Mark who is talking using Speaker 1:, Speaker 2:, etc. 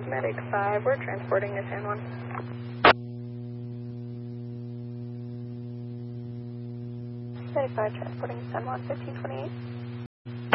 Speaker 1: Medic 5, we're transporting a San Juan. Medic 5, transporting San Juan 1528.